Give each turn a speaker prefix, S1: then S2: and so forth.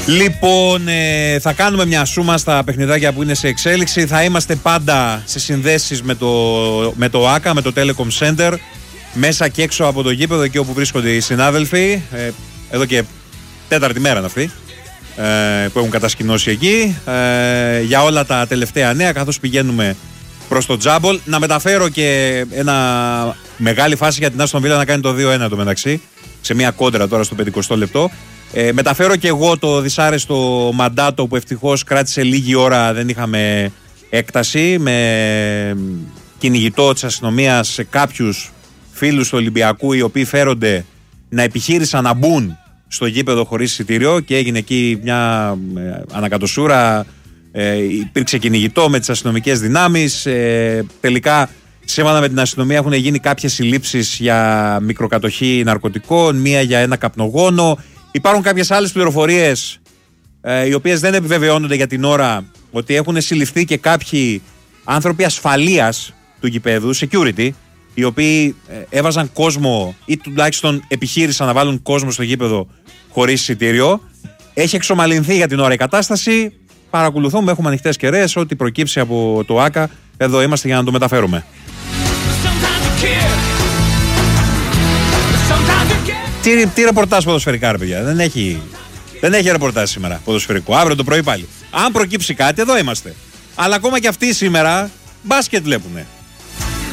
S1: Λοιπόν, θα κάνουμε μια σούμα στα παιχνιδάκια που είναι σε εξέλιξη. Θα είμαστε πάντα σε συνδέσεις με το ΆΚΑ, με το Telecom Center, μέσα και έξω από το γήπεδο, εκεί όπου βρίσκονται οι συνάδελφοι. Εδώ και τέταρτη μέρα είναι αυτή που έχουν κατασκηνώσει εκεί, για όλα τα τελευταία νέα, καθώς πηγαίνουμε προς το Τζάμπολ. Να μεταφέρω και ένα μεγάλη φάση για την Άστον Βίλα να κάνει το 2-1 το μεταξύ, σε μια κόντρα τώρα στο 50 λεπτό. Μεταφέρω και εγώ το δυσάρεστο μαντάτο που ευτυχώς κράτησε λίγη ώρα, δεν είχαμε έκταση, με κυνηγητό της αστυνομίας σε κάποιους φίλους του Ολυμπιακού, οι οποίοι φέρονται να επιχείρησαν να μπουν στο γήπεδο χωρίς εισιτήριο και έγινε εκεί μια ανακατοσούρα. Υπήρξε κυνηγητό με τις αστυνομικές δυνάμεις. Τελικά, σύμφωνα με την αστυνομία, έχουν γίνει κάποιες συλλήψεις για μικροκατοχή ναρκωτικών, μία για ένα καπνογόνο. Υπάρχουν κάποιες άλλες πληροφορίες, οι οποίες δεν επιβεβαιώνονται για την ώρα, ότι έχουν συλληφθεί και κάποιοι άνθρωποι ασφαλείας του γηπέδου, security, οι οποίοι έβαζαν κόσμο ή τουλάχιστον επιχείρησαν να βάλουν κόσμο στο γήπεδο χωρίς εισιτήριο. Έχει εξομαλυνθεί για την ώρα η κατάσταση. Παρακολουθούμε, έχουμε ανοιχτές κεραίες. Ό,τι προκύψει από το ΆΚΑ, εδώ είμαστε για να το μεταφέρουμε. Τι ρεπορτάζ ποδοσφαιρικά, ρε παιδιά. Δεν έχει ρεπορτάζ σήμερα ποδοσφαιρικό. Αύριο το πρωί πάλι. Αν προκύψει κάτι, εδώ είμαστε. Αλλά ακόμα και αυτοί σήμερα μπάσκετ βλέπουνε.